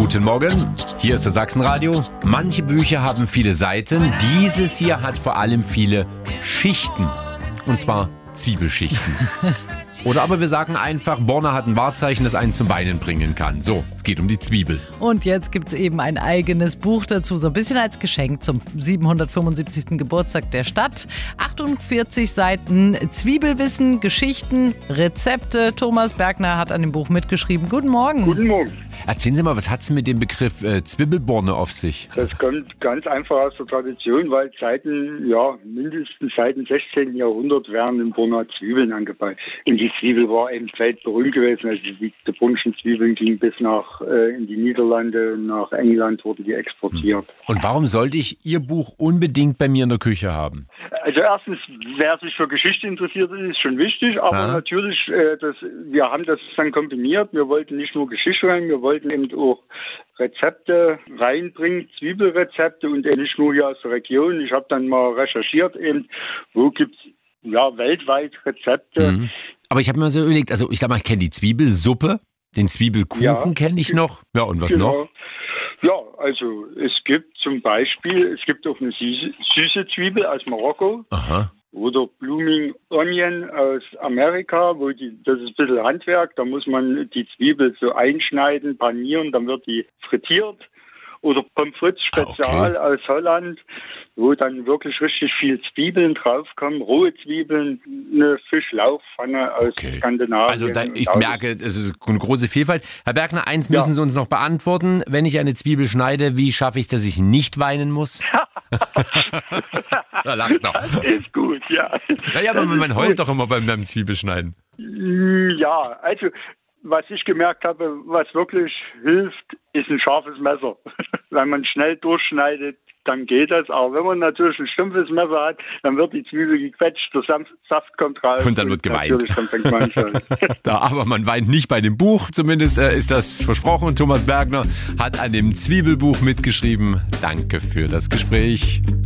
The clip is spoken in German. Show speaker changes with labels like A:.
A: Guten Morgen, hier ist das Sachsenradio. Manche Bücher haben viele Seiten, dieses hier hat vor allem viele Schichten. Und zwar Zwiebelschichten. Oder aber wir sagen einfach, Borna hat ein Wahrzeichen, das einen zum Weinen bringen kann. So, es geht um die Zwiebel.
B: Und jetzt gibt es eben ein eigenes Buch dazu, so ein bisschen als Geschenk zum 775. Geburtstag der Stadt. 48 Seiten Zwiebelwissen, Geschichten, Rezepte. Thomas Bergner hat an dem Buch mitgeschrieben. Guten Morgen.
C: Guten Morgen.
A: Erzählen Sie mal, was hat es mit dem Begriff Zwiebelborne auf sich?
C: Das kommt ganz einfach aus der Tradition, weil mindestens seit dem 16. Jahrhundert werden in Borna Zwiebeln angebaut. Und die Zwiebel war eben weltberühmt gewesen. Also die Bornischen Zwiebeln gingen bis in die Niederlande, nach England wurden die exportiert.
A: Und warum sollte ich Ihr Buch unbedingt bei mir in der Küche haben?
C: Also erstens, wer sich für Geschichte interessiert, ist schon wichtig, aber natürlich, wir haben das dann kombiniert. Wir wollten nicht nur Geschichte schreiben, wir wollten eben auch Rezepte reinbringen, Zwiebelrezepte und nicht nur hier aus der Region. Ich habe dann mal recherchiert, eben, wo gibt's weltweit Rezepte.
A: Mhm. Aber ich habe mir so überlegt, also ich sag mal, ich kenne die Zwiebelsuppe, den Zwiebelkuchen kenne ich noch. Ja, und was noch?
C: Ja, also es gibt zum Beispiel, auch eine süße Zwiebel aus Marokko.
A: Aha.
C: Oder Blooming Onion aus Amerika, das ist ein bisschen Handwerk, da muss man die Zwiebel so einschneiden, panieren, dann wird die frittiert. Oder Pommes frites Spezial aus Holland, wo dann wirklich richtig viel Zwiebeln draufkommen, rohe Zwiebeln, eine Fischlauchpfanne aus Skandinavien.
A: Also ich merke, es ist eine große Vielfalt. Herr Bergner, eins müssen Sie uns noch beantworten. Wenn ich eine Zwiebel schneide, wie schaffe ich es, dass ich nicht weinen muss? Da lacht noch.
C: Das ist gut, ja.
A: Ja, aber man heult doch immer beim Zwiebelschneiden.
C: Ja, also was ich gemerkt habe, was wirklich hilft, ist ein scharfes Messer. Wenn man schnell durchschneidet, dann geht das. Aber wenn man natürlich ein stumpfes Messer hat, dann wird die Zwiebel gequetscht, der Saft kommt raus.
A: Und dann wird geweint.
C: Natürlich, dann fängt man schon.
A: Aber man weint nicht bei dem Buch, zumindest ist das versprochen. Thomas Bergner hat an dem Zwiebelbuch mitgeschrieben. Danke für das Gespräch.